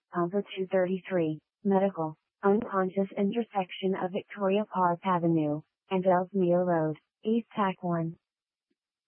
Pomper 233, Medical, unconscious intersection of Victoria Park Avenue, and Ellesmere Road, East Tack 1.